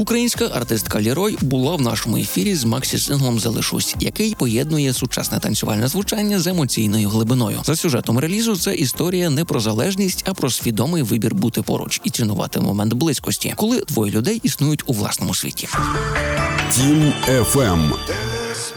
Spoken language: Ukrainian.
Українська артистка Лерой була в нашому ефірі з максі-синглом «Залишусь», який поєднує сучасне танцювальне звучання з емоційною глибиною. За сюжетом релізу це історія не про залежність, а про свідомий вибір бути поруч і цінувати момент близькості, коли двоє людей існують у власному світі. Тім FM.